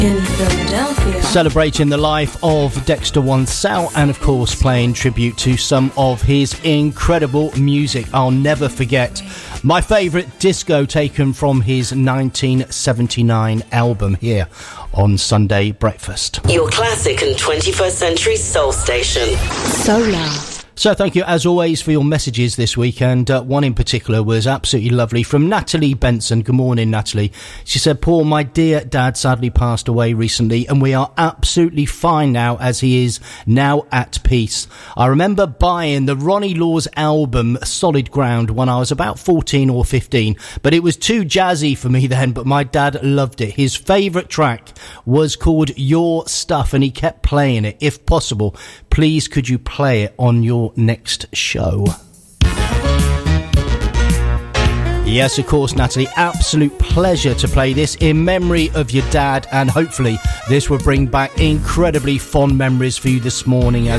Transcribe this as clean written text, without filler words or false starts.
in Philadelphia. Celebrating the life of Dexter Wansel and, of course, playing tribute to some of his incredible music. I'll never forget my favourite disco taken from his 1979 album here on Sunday Breakfast. Your classic and 21st century soul station. Solar. So thank you, as always, for your messages this week, and one in particular was absolutely lovely from Natalie Benson. Good morning, Natalie. She said, Paul, my dear dad sadly passed away recently, and we are absolutely fine now, as he is now at peace. I remember buying the Ronnie Laws album Solid Ground when I was about 14 or 15, but it was too jazzy for me then, but my dad loved it. His favourite track was called Your Stuff, and he kept playing it. If possible, please could you play it on your next show? Yes, of course, Natalie, absolute pleasure to play this in memory of your dad, and hopefully this will bring back incredibly fond memories for you this morning as